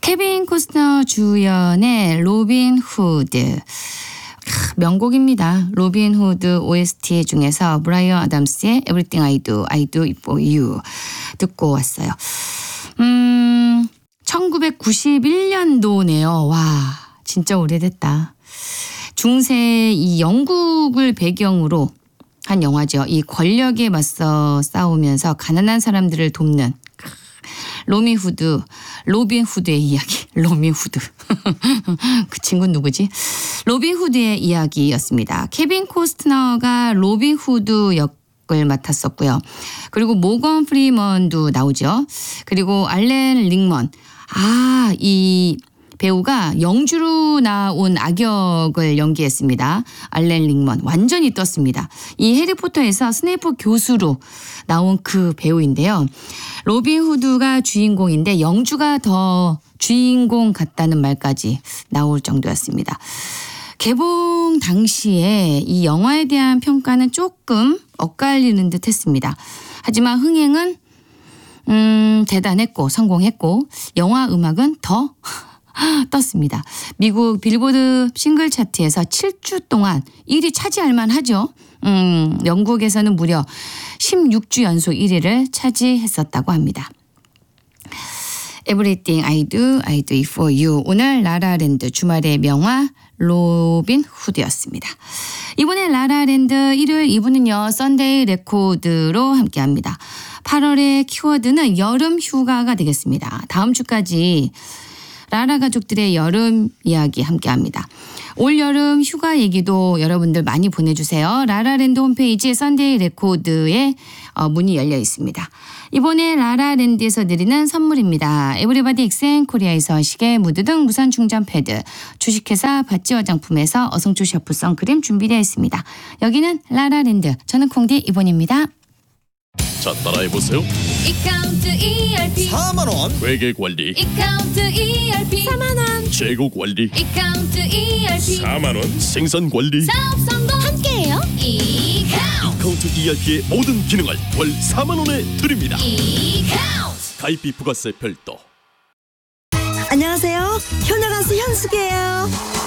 케빈 코스너 주연의 로빈 후드. 명곡입니다. 로빈 후드 OST 중에서 브라이언 아담스의 Everything I Do It For You 듣고 왔어요. 1991년도네요. 와, 진짜 오래됐다. 중세 이 영국을 배경으로 한 영화죠. 이 권력에 맞서 싸우면서 가난한 사람들을 돕는 로빈 후드의 이야기. 로빈 후드. 그 친구는 누구지? 로빈 후드의 이야기였습니다. 케빈 코스트너가 로빈 후드 역을 맡았었고요. 그리고 모건 프리먼도 나오죠. 그리고 알렌 링먼. 이 배우가 영주로 나온 악역을 연기했습니다. 알렌 링먼 완전히 떴습니다. 이 해리포터에서 스네이프 교수로 나온 그 배우인데요. 로빈 후드가 주인공인데 영주가 더 주인공 같다는 말까지 나올 정도였습니다. 개봉 당시에 이 영화에 대한 평가는 조금 엇갈리는 듯 했습니다. 하지만 흥행은 대단했고 성공했고 영화 음악은 더 떴습니다. 미국 빌보드 싱글 차트에서 7주 동안 1위 차지할 만하죠. 영국에서는 무려 16주 연속 1위를 차지했었다고 합니다. Everything I Do It For You. 오늘 라라랜드 주말의 명화 로빈 후드였습니다. 이번에 라라랜드 일요일 2부는요. 썬데이 레코드로 함께합니다. 8월의 키워드는 여름 휴가가 되겠습니다. 다음 주까지 라라 가족들의 여름 이야기 함께합니다. 올여름 휴가 얘기도 여러분들 많이 보내주세요. 라라랜드 홈페이지에 썬데이 레코드에 문이 열려 있습니다. 이번에 라라랜드에서 드리는 선물입니다. 에브리바디 엑센코리아에서 시계, 무드 등 무선 충전 패드, 주식회사 바찌 화장품에서 어성초 샤프 선크림 준비되어 있습니다. 여기는 라라랜드. 저는 콩디 이본입니다. 자, 따라해보세요. 이카운트 ERP 4만원 회계관리, 이카운트 ERP 4만원 재고관리, 이카운트 ERP 4만원 생산관리. 사업 성공 함께해요. 이카운트 ERP의 모든 기능을 월 4만원에 드립니다. 이카운트 가입비 부가세 별도. 안녕하세요. 효녀 가수 현숙이에요.